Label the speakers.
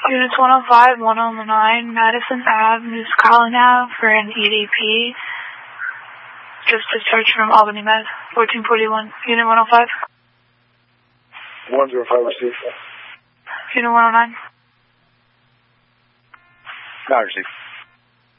Speaker 1: Units 105, 109, Madison Ave, News Collin Ave for an EDP. Just discharged from Albany Med, 1441. Unit 105.
Speaker 2: 105 received.
Speaker 1: Unit 109.
Speaker 2: Not received.